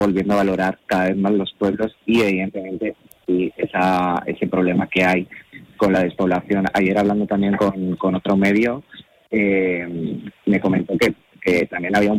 volviendo a valorar cada vez más los pueblos y evidentemente sí, ese problema que hay con la despoblación. Ayer hablando también con otro medio, me comentó que también había un